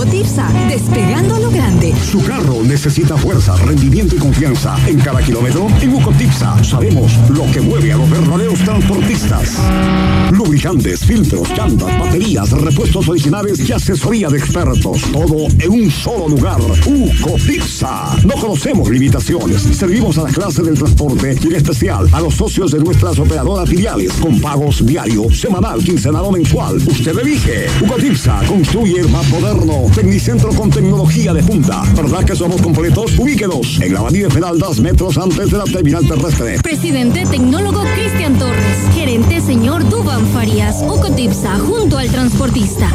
Ucotipsa, despegando a lo grande. Su carro necesita fuerza, rendimiento y confianza. En cada kilómetro, en Ucotipsa, sabemos lo que mueve a los verdaderos transportistas. Lubricantes, filtros, llantas, baterías, repuestos originales y asesoría de expertos. Todo en un solo lugar. Ucotipsa. No conocemos limitaciones. Servimos a la clase del transporte y en especial a los socios de nuestras operadoras filiales con pagos diario, semanal, quincenal o mensual. Usted elige. Ucotipsa construye el más moderno tecnicentro con tecnología de punta. ¿Verdad que somos completos? Ubíquenos en la avenida Federal 2 metros antes de la terminal terrestre. Presidente tecnólogo Cristian Torres. Gerente señor Dubán Farías. Ucotipsa, junto al transportista.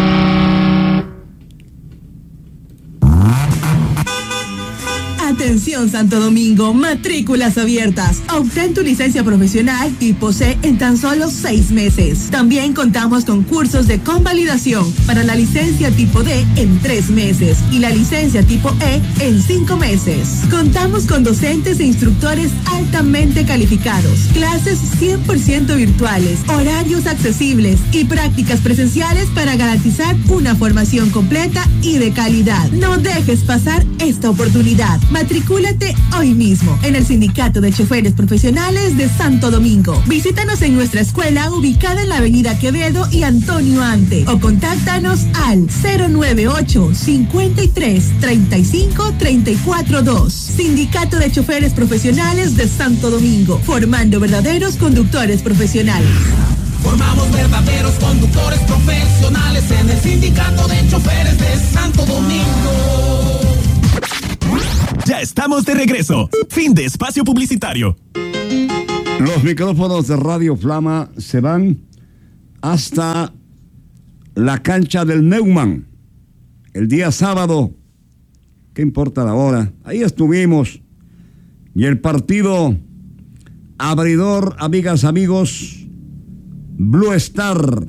Atención Santo Domingo, matrículas abiertas. Obtén tu licencia profesional tipo C en tan solo 6 meses. También contamos con cursos de convalidación para la licencia tipo D en 3 meses y la licencia tipo E en 5 meses. Contamos con docentes e instructores altamente calificados, clases 100% virtuales, horarios accesibles y prácticas presenciales para garantizar una formación completa y de calidad. No dejes pasar esta oportunidad. Matricúlate hoy mismo en el Sindicato de Choferes Profesionales de Santo Domingo. Visítanos en nuestra escuela ubicada en la avenida Quevedo y Antonio Ante o contáctanos al 098 53 35 342. Sindicato de Choferes Profesionales de Santo Domingo, formando verdaderos conductores profesionales. Formamos verdaderos conductores profesionales en el Sindicato de Choferes de Santo Domingo. Ya estamos de regreso. Fin de espacio publicitario. Los micrófonos de Radio Flama se van hasta la cancha del Neumann. El día sábado, ¿qué importa la hora? Ahí estuvimos. Y el partido abridor, amigas, amigos, Blue Star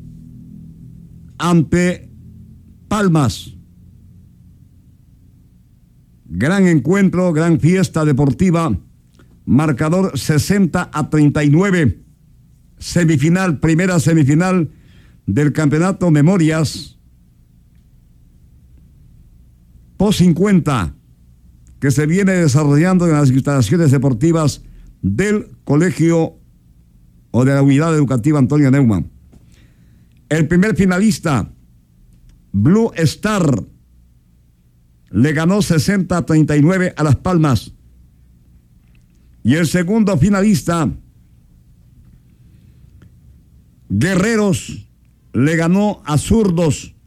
ante Palmas. Gran encuentro, gran fiesta deportiva, marcador 60-39, semifinal, primera semifinal del campeonato Memorias post 50 que se viene desarrollando en las instalaciones deportivas del colegio o de la unidad educativa Antonio Neumann. El primer finalista, Blue Star, le ganó 60-39 a Las Palmas. Y el segundo finalista, Guerreros, le ganó a Zurdos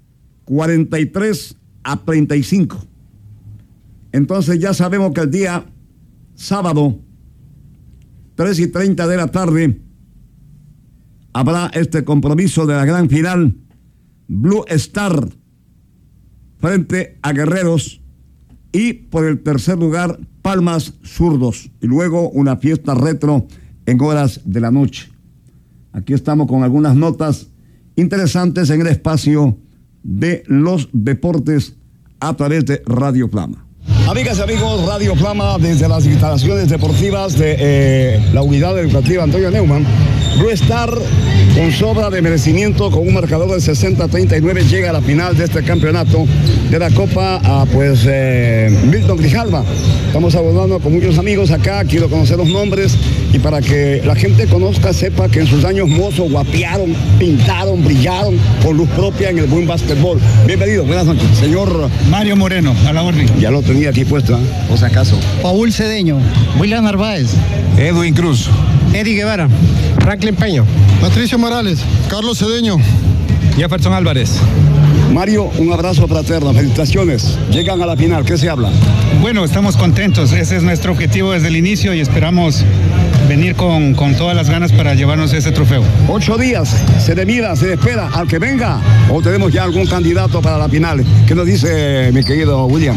43-35. Entonces ya sabemos que el día sábado, 3:30 de la tarde, habrá este compromiso de la gran final, Blue Star frente a Guerreros, y por el tercer lugar Palmas Zurdos, y luego una fiesta retro en horas de la noche. Aquí estamos con algunas notas interesantes en el espacio de los deportes a través de Radio Flama. Amigas y amigos, Radio Flama desde las instalaciones deportivas de la unidad educativa Antonio Neumann. Blue Star, con sobra de merecimiento, con un marcador de 60-39, llega a la final de este campeonato de la Copa Milton Grijalva. Estamos abordando con muchos amigos acá, quiero conocer los nombres y para que la gente conozca, sepa que en sus años mozos guapearon, pintaron, brillaron con luz propia en el buen básquetbol. Bienvenido, buenas noches. Señor Mario Moreno, a la orden. Ya lo tenía aquí puesto, ¿eh? Por si acaso. Paul Cedeño, William Narváez, Edwin Cruz, Eddie Guevara, Franklin Peño, Patricio Morales, Carlos Cedeño, Jefferson Álvarez. Mario, un abrazo fraterno, felicitaciones. Llegan a la final, ¿qué se habla? Bueno, estamos contentos, ese es nuestro objetivo desde el inicio y esperamos venir con todas las ganas para llevarnos ese trofeo. 8 días, se le mira, se le espera al que venga, o tenemos ya algún candidato para la final. ¿Qué nos dice mi querido William?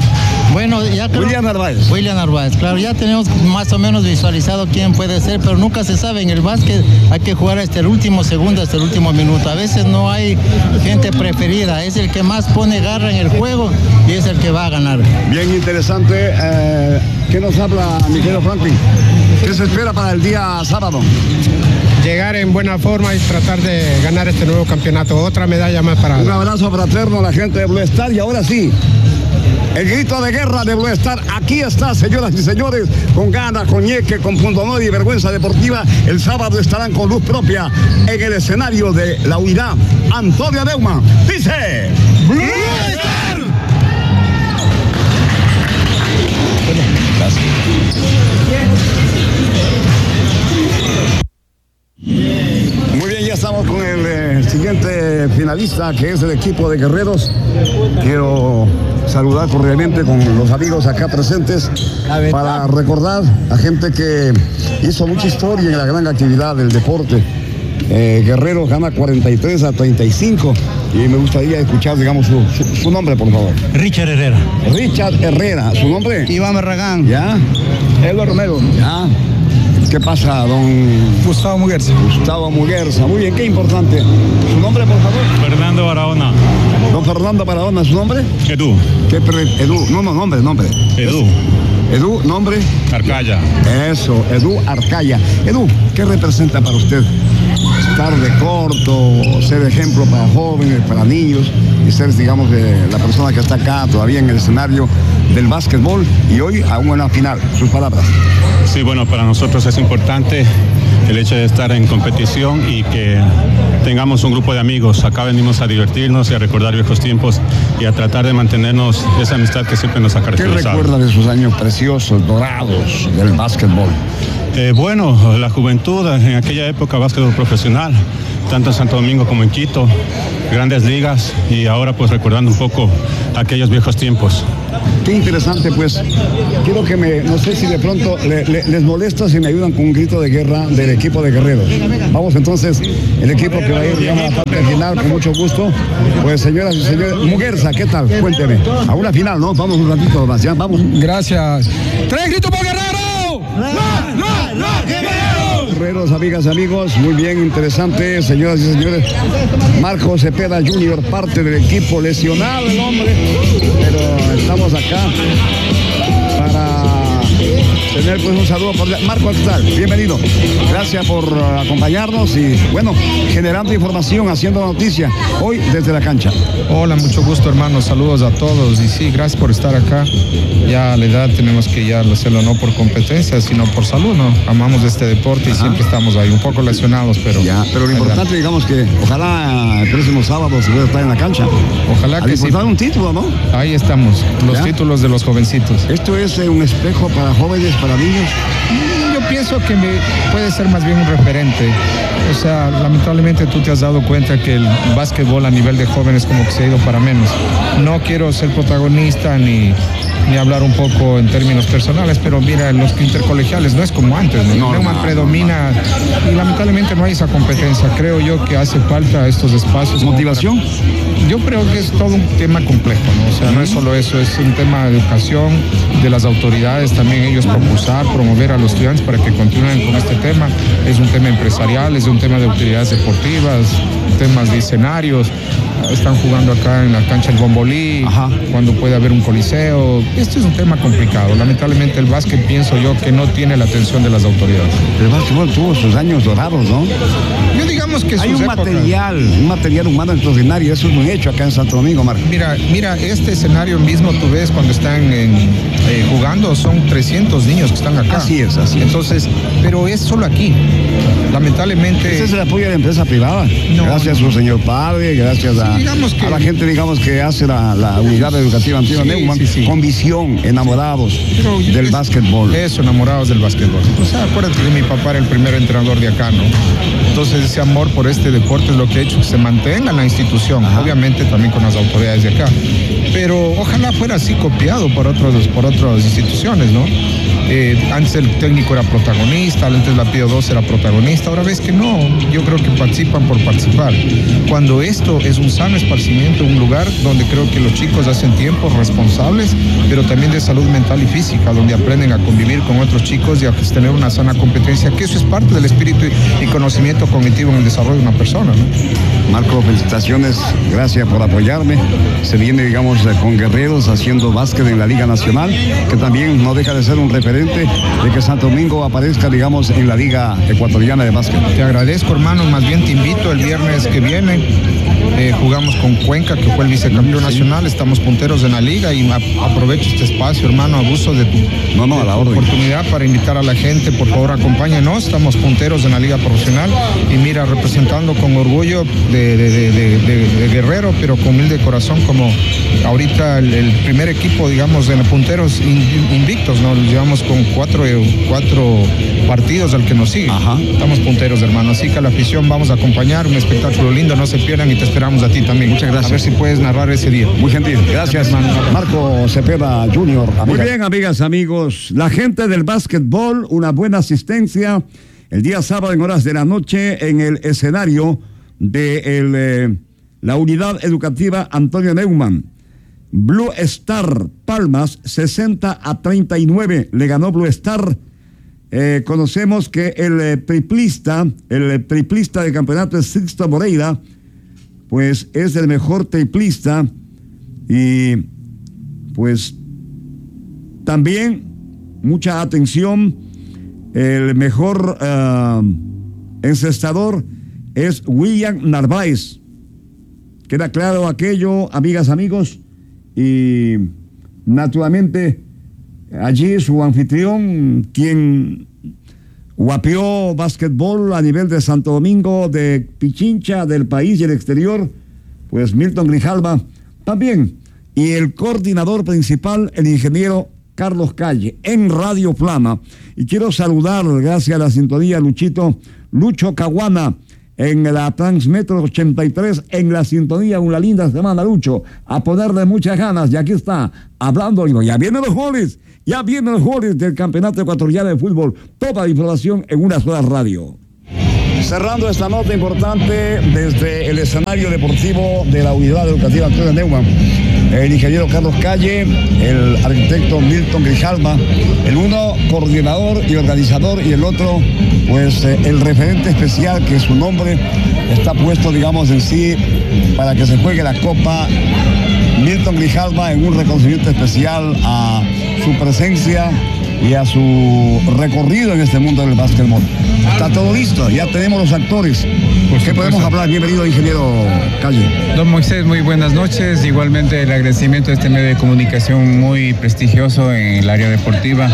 Bueno, ya creo... William Narváez. William Narváez, claro, ya tenemos más o menos visualizado quién puede ser, pero nunca se sabe. En el básquet hay que jugar hasta el último segundo, hasta el último minuto. A veces no hay gente preferida, es el que más pone garra en el juego y es el que va a ganar. Bien interesante. ¿Qué nos habla mi querido Franklin? ¿Qué se espera para el día sábado? Llegar en buena forma y tratar de ganar este nuevo campeonato. Otra medalla más para... Un abrazo fraterno a la gente de Blue Star y ahora sí, el grito de guerra de Blue Star. Aquí está, señoras y señores, con ganas, con ñeque, con pundonor y vergüenza deportiva. El sábado estarán con luz propia en el escenario de la unidad. Antonio Neumann dice: ¡Blue Star! Gracias. Muy bien, ya estamos con el siguiente finalista, que es el equipo de Guerreros. Quiero saludar cordialmente con los amigos acá presentes para recordar a gente que hizo mucha historia en la gran actividad del deporte. Guerreros gana 43-35 y me gustaría escuchar, digamos, su nombre, por favor. Richard Herrera. Richard Herrera. ¿Su nombre? Iván Barragán. ¿Ya? Eduardo Romero. ¿Ya? ¿Qué pasa, don Gustavo Muguerza. Gustavo Muguerza? Muy bien, qué importante. ¿Su nombre, por favor? Fernando Barahona. Don Fernando Barahona, ¿su nombre? Edu. Edu, nombre. Edu. Edu, nombre. Arcaya. Eso, Edu Arcaya. Edu, ¿qué representa para usted estar de corto, ser ejemplo para jóvenes, para niños y ser, digamos, la persona que está acá todavía en el escenario del básquetbol y hoy aún en la final? Sus palabras. Sí, bueno, para nosotros es importante el hecho de estar en competición y que tengamos un grupo de amigos. Acá venimos a divertirnos y a recordar viejos tiempos y a tratar de mantenernos esa amistad que siempre nos ha caracterizado. ¿Qué recuerda de esos años preciosos, dorados del básquetbol? Bueno, la juventud en aquella época, básquetbol profesional, tanto en Santo Domingo como en Quito, grandes ligas y ahora pues recordando un poco aquellos viejos tiempos. Qué interesante, pues. Quiero que no sé si de pronto les molesta si me ayudan con un grito de guerra del equipo de Guerreros. Vamos entonces, el equipo que va a ir, digamos, a la parte final, con mucho gusto. Pues señoras y señores, Muguerza, ¿qué tal? Cuénteme. A una final, ¿no? Vamos un ratito más, ya, vamos. Gracias. ¡Tres gritos por Guerrero! Guerreros, amigas y amigos, muy bien, interesante, señoras y señores. Marco Cepeda Jr., parte del equipo, lesionado el hombre, pero estamos acá para tener pues un saludo por Marco. ¿Qué tal? Bienvenido. Gracias por acompañarnos y bueno, generando información, haciendo noticia hoy desde la cancha. Hola, mucho gusto, hermanos. Saludos a todos y sí, gracias por estar acá. Ya a la edad tenemos que ya hacerlo no por competencia, sino por salud, ¿no? Amamos este deporte y siempre estamos ahí, un poco lesionados, pero... Ya, pero lo importante, digamos que ojalá el próximo sábado se pueda estar en la cancha. Ojalá que sí. Un título, ¿no? Ahí estamos, los títulos de los jovencitos. ¿Esto es un espejo para jóvenes, para niños? Yo pienso que puede ser más bien un referente. O sea, lamentablemente tú te has dado cuenta que el básquetbol a nivel de jóvenes como que se ha ido para menos. No quiero ser protagonista ni hablar un poco en términos personales, pero mira, en los intercolegiales no es como antes, ¿no? Neumann predomina y lamentablemente no hay esa competencia. Creo yo que hace falta estos espacios. ¿Motivación? Yo creo que es todo un tema complejo, ¿no? O sea, no es solo eso, es un tema de educación, de las autoridades, también ellos propulsar, promover a los estudiantes para que continúen con este tema. Es un tema empresarial, es un tema de utilidades deportivas, temas de escenarios. Están jugando acá en la cancha del Bombolí, cuando puede haber un coliseo. Este es un tema complicado. Lamentablemente el básquet, pienso yo, que no tiene la atención de las autoridades. El básquetbol tuvo sus años dorados, ¿no? Yo digamos que hay un material humano extraordinario. Eso es un hecho acá en Santo Domingo, Marco. Mira, este escenario mismo tú ves cuando están jugando, son 300 niños que están acá. Así es. Entonces, pero es solo aquí. Lamentablemente... Ese es el apoyo de la empresa privada. Gracias a su señor padre, gracias a la gente, digamos, que hace la unidad educativa antigua Neumann, con visión, enamorados del básquetbol. Eso, enamorados del básquetbol. O sea, acuérdate que mi papá era el primer entrenador de acá, ¿no? Entonces ese amor por este deporte es lo que ha hecho que se mantenga en la institución, obviamente también con las autoridades de acá. Pero ojalá fuera así copiado por otras instituciones, ¿no? Antes el técnico era protagonista, antes la Pío 2 era protagonista, ahora ves que no, yo creo que participan por participar. Cuando esto es un sano esparcimiento, un lugar donde creo que los chicos hacen tiempos responsables, pero también de salud mental y física, donde aprenden a convivir con otros chicos y a tener una sana competencia, que eso es parte del espíritu y conocimiento cognitivo en el desarrollo de una persona, ¿no? Marco, felicitaciones, gracias por apoyarme. Se viene, digamos, con Guerreros haciendo básquet en la Liga Nacional, que también no deja de ser un referente de que Santo Domingo aparezca, digamos, en la Liga Ecuatoriana de Básquet. Te agradezco, hermano, más bien te invito el viernes que viene. Jugamos con Cuenca, que fue el vicecampeón nacional, estamos punteros en la liga y aprovecho este espacio, hermano, abuso de tu oportunidad para invitar a la gente, por favor acompáñenos, estamos punteros en la liga profesional y mira, representando con orgullo de Guerrero, pero con humilde corazón, como ahorita el primer equipo, digamos, de los punteros invictos, ¿no? Llevamos con cuatro partidos al que nos sigue. Ajá. Estamos punteros, hermano, así que a la afición vamos a acompañar, un espectáculo lindo, no se pierdan y te esperamos a ti también. Muchas gracias. A ver si puedes narrar ese día. Muy gentil. Gracias, Marco Cepeda Jr. Muy bien, amigas, amigos. La gente del básquetbol, una buena asistencia el día sábado en horas de la noche en el escenario de la unidad educativa Antonio Neumann. Blue Star Palmas 60-39 le ganó Blue Star. Conocemos que el triplista de campeonato es Sixto Moreira, pues es el mejor triplista y pues también mucha atención, el mejor encestador es William Narváez. Queda claro aquello, amigas, amigos, y naturalmente allí su anfitrión, quien guapeó básquetbol a nivel de Santo Domingo, de Pichincha, del país y el exterior, pues Milton Grijalva también. Y el coordinador principal, el ingeniero Carlos Calle, en Radio Flama. Y quiero saludar, gracias a la sintonía, Lucho Caguana, en la Transmetro 83, en la sintonía. Una linda semana, Lucho, a ponerle muchas ganas. Y aquí está, hablando, ya vienen los goles. Ya vienen los goles del Campeonato Ecuatoriano de Fútbol. Toda la información en una sola radio. Cerrando esta nota importante desde el escenario deportivo de la unidad educativa Antonio Neumann, el ingeniero Carlos Calle, el arquitecto Milton Grijalva, el uno coordinador y organizador y el otro pues el referente especial, que su nombre está puesto, digamos, en sí para que se juegue la Copa. Milton Grijalva, en un reconocimiento especial a su presencia y a su recorrido en este mundo del básquetbol. Está todo listo, ya tenemos los actores. ¿Qué podemos hablar? Bienvenido, ingeniero Calle. Don Moisés, muy buenas noches. Igualmente el agradecimiento de este medio de comunicación muy prestigioso en el área deportiva.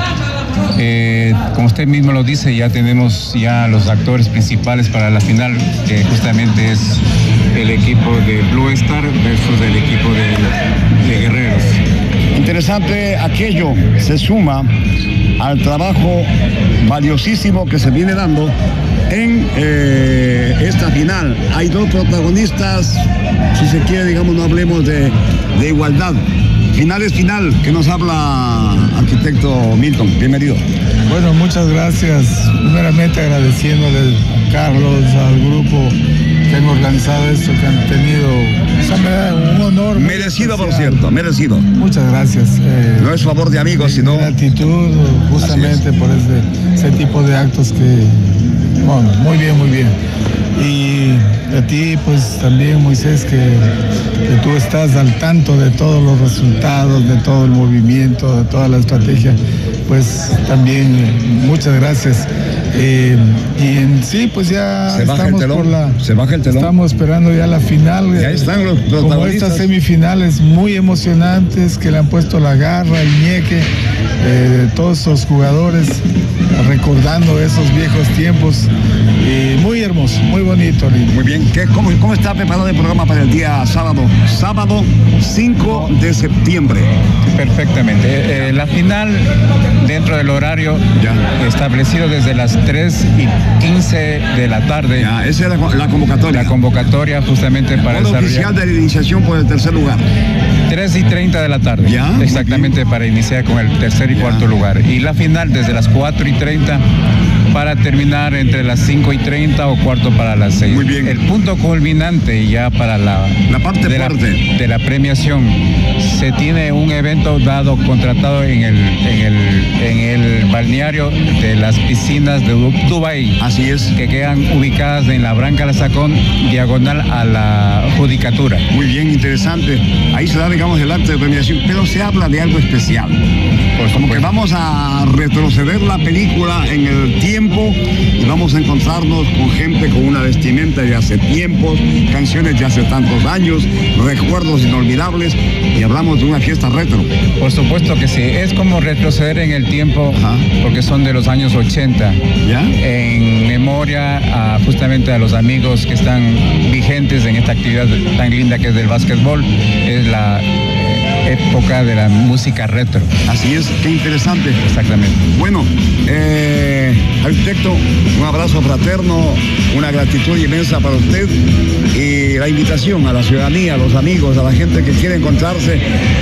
Como usted mismo lo dice, ya tenemos los actores principales para la final, que justamente es el equipo de Blue Star versus el equipo de Guerreros. Interesante aquello, se suma al trabajo valiosísimo que se viene dando en esta final. Hay dos protagonistas, si se quiere, digamos, no hablemos de igualdad. Final es final, que nos habla arquitecto Milton. Bienvenido. Bueno, muchas gracias. Primeramente agradeciéndole a Carlos, al grupo que han organizado esto, que han tenido un honor. Merecido, por cierto, merecido. Muchas gracias. No es favor de amigos, sino gratitud justamente por ese tipo de actos que, bueno, muy bien, muy bien. Y a ti, pues también, Moisés, que tú estás al tanto de todos los resultados, de todo el movimiento, de toda la estrategia, pues también muchas gracias. Y en sí, pues ya se baja estamos el telón, por la... Se baja el telón. Estamos esperando ya la final. Ya están los protagonistas. Como estas semifinales muy emocionantes que le han puesto la garra, el ñeque, todos esos jugadores recordando esos viejos tiempos. Y muy hermoso, muy bonito. Muy bien. ¿Cómo está preparado el programa para el día sábado? Sábado 5 de septiembre. Perfectamente. La final, dentro del horario establecido desde las 3:15 de la tarde. Ya, esa es la convocatoria. La convocatoria justamente para el oficial de la iniciación por el tercer lugar. 3:30 de la tarde. ¿Ya? Exactamente, para iniciar con el tercer y cuarto lugar. Y la final desde las 4:30 para terminar entre las 5:30 o cuarto para las 6. Muy bien. El punto culminante ya para la parte fuerte de la premiación. Se tiene un evento contratado en el balneario de las piscinas de Dubái. Así es. Que quedan ubicadas en la Branca La Sacón, diagonal a la Judicatura. Muy bien, interesante. Ahí se da, digamos, el acto de premiación, pero se habla de algo especial. Como que vamos a retroceder la película en el tiempo y vamos a encontrarnos con gente con una vestimenta de hace tiempos, canciones de hace tantos años, recuerdos inolvidables, y hablamos de una fiesta retro. Por supuesto que sí, es como retroceder en el tiempo, porque son de los años 80. ¿Ya? En memoria justamente a los amigos que están vigentes en esta actividad tan linda que es del básquetbol, es la época de la música retro. Así es, qué interesante. Exactamente. Bueno, arquitecto, un abrazo fraterno, una gratitud inmensa para usted y la invitación a la ciudadanía, a los amigos, a la gente que quiere encontrarse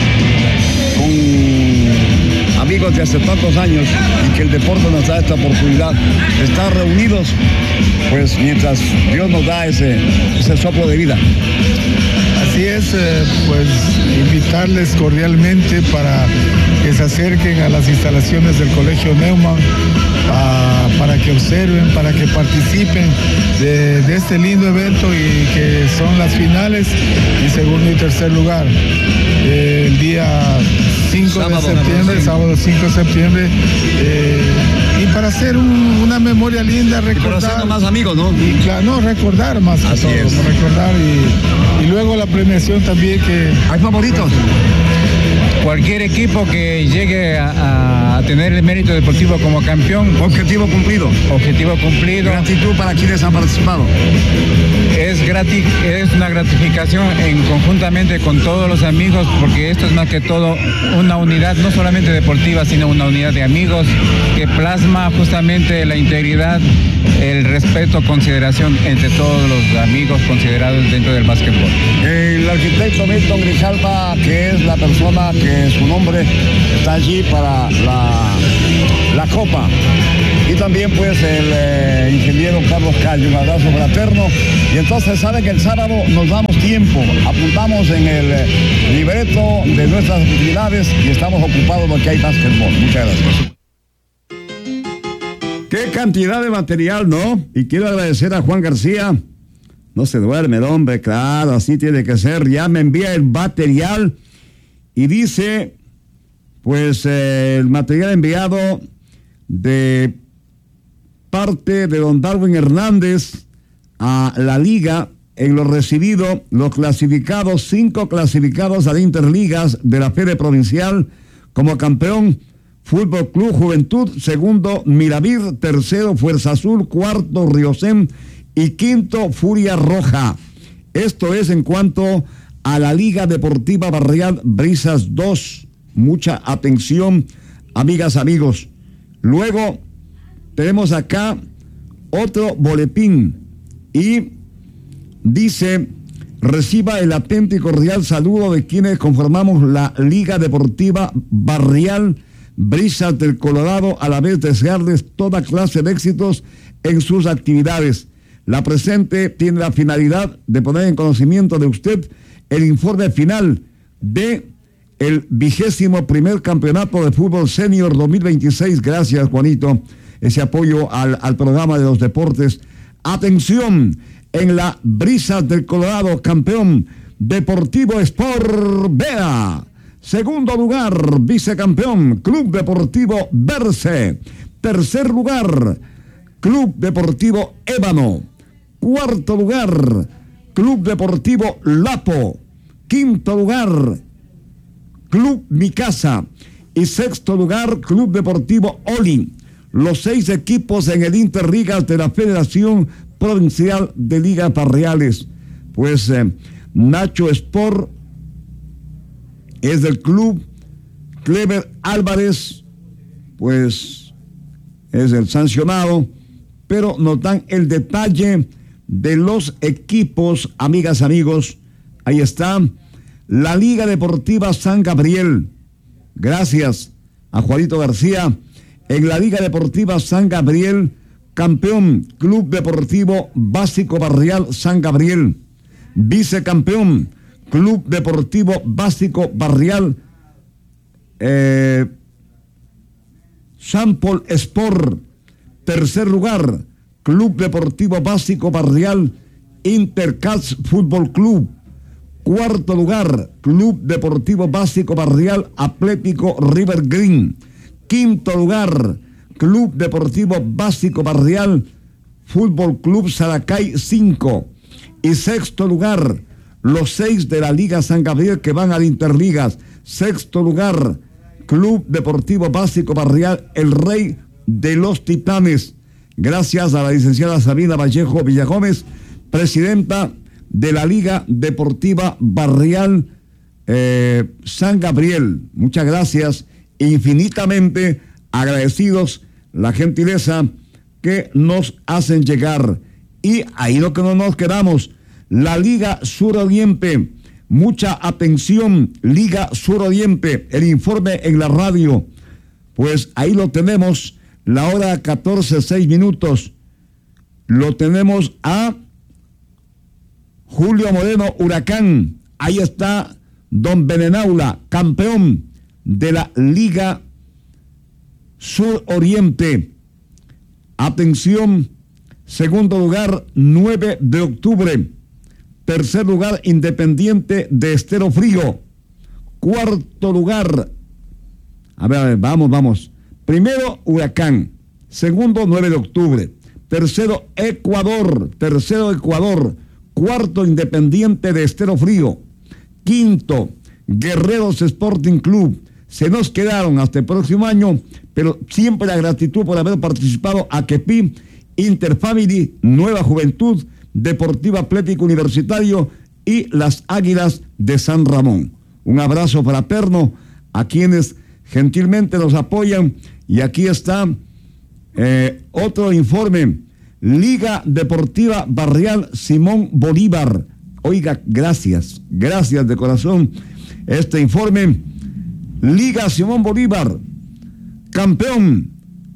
con amigos de hace tantos años y que el deporte nos da esta oportunidad de estar reunidos, pues mientras Dios nos da ese soplo de vida. Así es, pues invitarles cordialmente para que se acerquen a las instalaciones del Colegio Neumann, para que observen, para que participen de este lindo evento y que son las finales en segundo y tercer lugar. El día 5 de septiembre, sábado 5 de septiembre, y para hacer una memoria linda, recordar. Y para hacer más amigos, ¿no? Y claro, no, recordar más que así todo, es. Recordar y luego la premiación también que... ¿Hay favoritos? Cualquier equipo que llegue a tener el mérito deportivo como campeón. Objetivo cumplido. Objetivo cumplido. Gratitud para quienes han participado. Es una gratificación conjuntamente con todos los amigos, porque esto es más que todo una unidad, no solamente deportiva, sino una unidad de amigos que plasma justamente la integridad, el respeto, consideración entre todos los amigos considerados dentro del básquetbol. El arquitecto Milton Grijalva, que es la persona que su nombre está allí para la copa. Y también pues el ingeniero Carlos Calle, un abrazo fraterno. Y entonces saben que el sábado nos damos tiempo, apuntamos en el libreto de nuestras actividades y estamos ocupados porque hay básquetbol. Muchas gracias. Qué cantidad de material, ¿no? Y quiero agradecer a Juan García. No se duerme, hombre, claro, así tiene que ser. Ya me envía el material y dice, pues el material enviado de parte de don Darwin Hernández a la liga, en lo recibido, los clasificados, 5 clasificados a la Interligas de la Fede Provincial como campeón: Fútbol Club Juventud, segundo Miravir, tercero Fuerza Azul, cuarto Riosén y quinto Furia Roja. Esto es en cuanto a la Liga Deportiva Barrial Brisas 2. Mucha atención, amigas, amigos. Luego tenemos acá otro boletín y dice: reciba el atento y cordial saludo de quienes conformamos la Liga Deportiva Barrial Brisas del Colorado, a la vez desearles toda clase de éxitos en sus actividades. La presente tiene la finalidad de poner en conocimiento de usted el informe final de el 21º Campeonato de Fútbol Senior 2026. Gracias, Juanito, ese apoyo al programa de los deportes. Atención, en la Brisas del Colorado, campeón Deportivo Sport Vea. Segundo lugar, vicecampeón, Club Deportivo Berce. Tercer lugar, Club Deportivo Ébano. Cuarto lugar, Club Deportivo Lapo. Quinto lugar, Club Mi Casa. Y sexto lugar, Club Deportivo Oli. Los 6 equipos en el Interligas de la Federación Provincial de Ligas Barriales. Pues Nacho Sport es del club. Clever Álvarez, pues es el sancionado, pero nos dan el detalle de los equipos, amigas, amigos. Ahí está la Liga Deportiva San Gabriel. Gracias a Juanito García. En la Liga Deportiva San Gabriel, campeón Club Deportivo Básico Barrial San Gabriel. Vicecampeón Club Deportivo Básico Barrial San Paul Sport. Tercer lugar, Club Deportivo Básico Barrial Intercats Fútbol Club. Cuarto lugar, Club Deportivo Básico Barrial Atlético River Green. Quinto lugar, Club Deportivo Básico Barrial Fútbol Club Saracay 5. Y sexto lugar, los 6 de la Liga San Gabriel que van a Interligas. Sexto lugar, Club Deportivo Básico Barrial El Rey de los Titanes. Gracias a la licenciada Sabina Vallejo Villagómez, presidenta de la Liga Deportiva Barrial San Gabriel. Muchas gracias, infinitamente agradecidos la gentileza que nos hacen llegar. Y ahí lo que no nos quedamos, la Liga Suroriente. Mucha atención, Liga Suroriente, el informe en la radio. Pues ahí lo tenemos, la hora 14:06. Lo tenemos a Julio Moreno Huracán. Ahí está Don Benenaula, campeón de la Liga Suroriente. Atención, segundo lugar, 9 de octubre. Tercer lugar, Independiente de Estero Frío. Cuarto lugar, a ver, vamos. Primero, Huracán. Segundo, 9 de octubre. Tercero, Ecuador. Cuarto, Independiente de Estero Frío. Quinto, Guerreros Sporting Club. Se nos quedaron hasta el próximo año, pero siempre la gratitud por haber participado a Quepí, Interfamily, Nueva Juventud, Deportivo Atlético Universitario y las Águilas de San Ramón. Un abrazo fraterno a quienes gentilmente nos apoyan. Y aquí está otro informe. Liga Deportiva Barrial Simón Bolívar. Oiga, gracias de corazón este informe. Liga Simón Bolívar, campeón,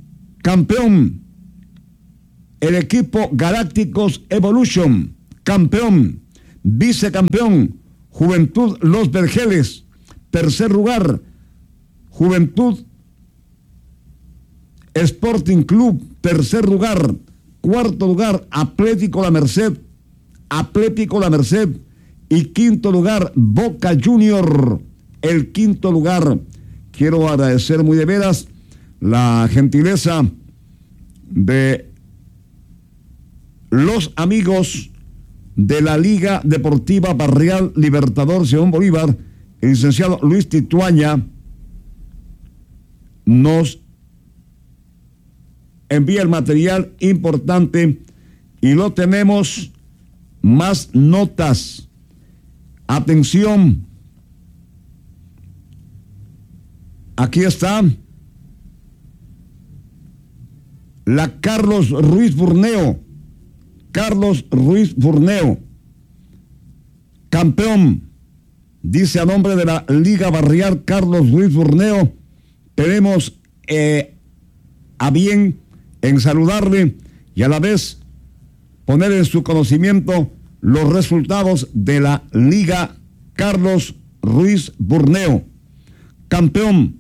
el equipo Galácticos Evolution, campeón, vicecampeón, Juventud Los Vergeles, tercer lugar, Juventud Sporting Club, tercer lugar, cuarto lugar, Atlético La Merced, y quinto lugar, Boca Junior, el quinto lugar. Quiero agradecer muy de veras la gentileza de los amigos de la Liga Deportiva Barrial Libertador Simón Bolívar. El licenciado Luis Tituaña nos envía el material importante y lo tenemos. Más notas. Atención. Aquí está la Carlos Ruiz Burneo, campeón, dice a nombre de la Liga Barrial Carlos Ruiz Burneo. Tenemos a bien en saludarle y a la vez poner en su conocimiento los resultados de la Liga Carlos Ruiz Burneo. Campeón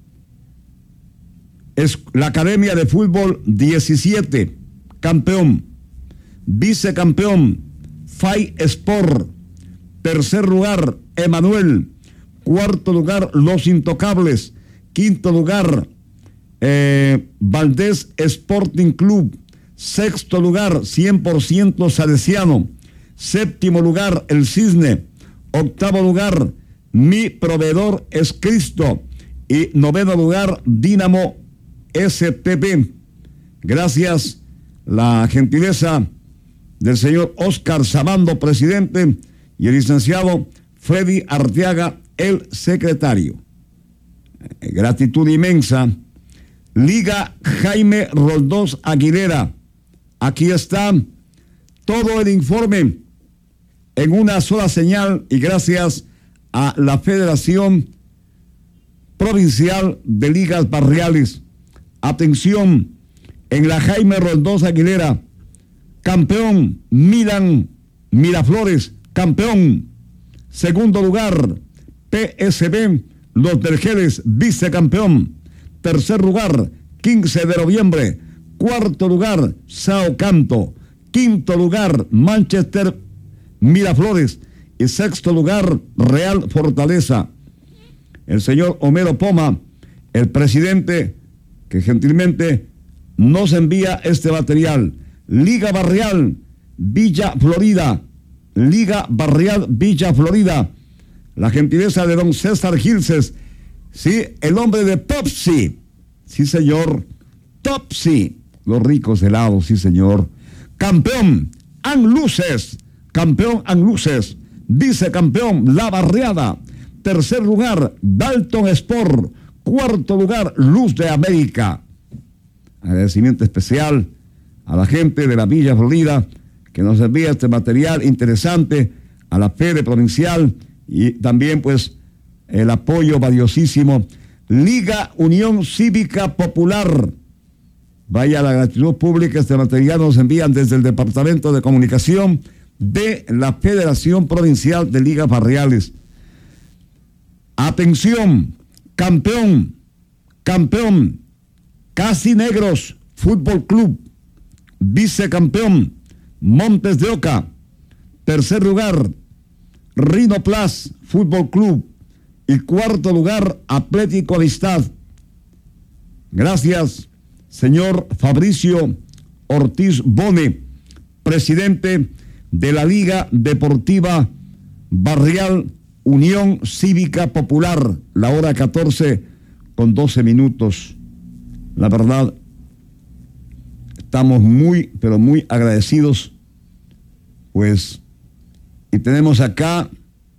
es la Academia de Fútbol 17, campeón. Vicecampeón, FAI Sport. Tercer lugar, Emanuel. Cuarto lugar, Los Intocables. Quinto lugar, Valdés Sporting Club. Sexto lugar, 100% Salesiano. Séptimo lugar, El Cisne. Octavo lugar, Mi Proveedor es Cristo. Y noveno lugar, Dínamo STP. Gracias la gentileza del señor Oscar Sabando, presidente, y el licenciado Freddy Arteaga, el secretario. Gratitud inmensa. Liga Jaime Roldós Aguilera. Aquí está todo el informe en una sola señal y gracias a la Federación Provincial de Ligas Barriales. Atención, en la Jaime Roldós Aguilera, campeón Milan Miraflores, campeón. Segundo lugar, PSB Los Vergeles, vicecampeón. Tercer lugar, 15 de noviembre. Cuarto lugar, Sao Canto. Quinto lugar, Manchester Miraflores. Y sexto lugar, Real Fortaleza. El señor Homero Poma, el presidente, que gentilmente nos envía este material. Liga Barrial Villa Florida. Liga Barrial Villa Florida. La gentileza de don César Gilces. Sí, el hombre de Topsy. Sí, señor. Topsy. Los ricos helados, sí, señor. Campeón, Anluces. Campeón, Anluces. Vicecampeón, La Barriada. Tercer lugar, Dalton Sport. Cuarto lugar, Luz de América. Agradecimiento especial a la gente de la Villa Florida que nos envía este material interesante, a la Fede Provincial y también pues el apoyo valiosísimo. Liga Unión Cívica Popular. Vaya la gratitud pública, este material nos envían desde el Departamento de Comunicación de la Federación Provincial de Ligas Barriales. Atención, campeón, Casi Negros Fútbol Club, vicecampeón, Montes de Oca. Tercer lugar, Rino Plus Fútbol Club. Y cuarto lugar, Atlético Amistad. Gracias, señor Fabricio Ortiz Bone, presidente de la Liga Deportiva Barrial Unión Cívica Popular. La hora 14:12. La verdad, estamos muy, pero muy agradecidos, pues, y tenemos acá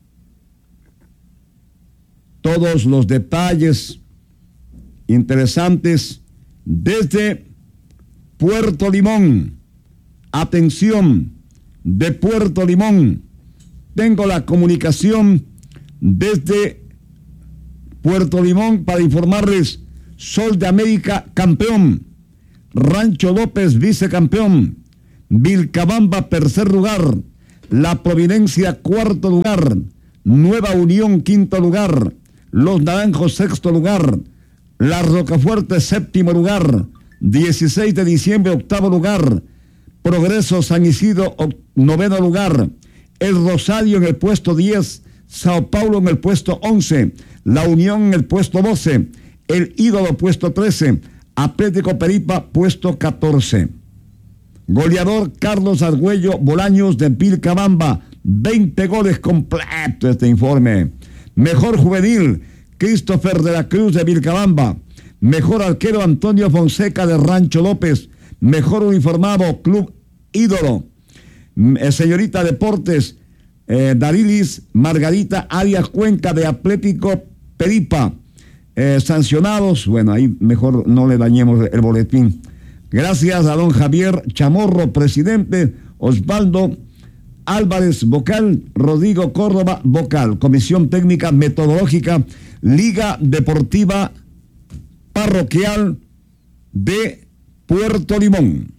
todos los detalles interesantes desde Puerto Limón. Atención, de Puerto Limón. Tengo la comunicación desde Puerto Limón para informarles: Sol de América, campeón. Rancho López, vicecampeón. Vilcabamba, tercer lugar. La Providencia, cuarto lugar. Nueva Unión, quinto lugar. Los Naranjos, sexto lugar. La Rocafuerte, séptimo lugar. 16 de diciembre, octavo lugar. Progreso San Isidro, noveno lugar. El Rosario en el puesto 10. Sao Paulo en el puesto 11. La Unión en el puesto 12. El Ídolo, puesto 13. Atlético Peripa, puesto 14. Goleador Carlos Argüello Bolaños de Vilcabamba. 20 goles completo este informe. Mejor juvenil, Christopher de la Cruz de Vilcabamba. Mejor arquero, Antonio Fonseca de Rancho López. Mejor uniformado, Club Ídolo. Señorita Deportes, Darilis Margarita Arias Cuenca de Atlético Peripa. Sancionados, bueno, ahí mejor no le dañemos el boletín. Gracias a don Javier Chamorro, presidente. Osvaldo Álvarez, vocal. Rodrigo Córdoba, vocal. Comisión Técnica Metodológica, Liga Deportiva Parroquial de Puerto Limón.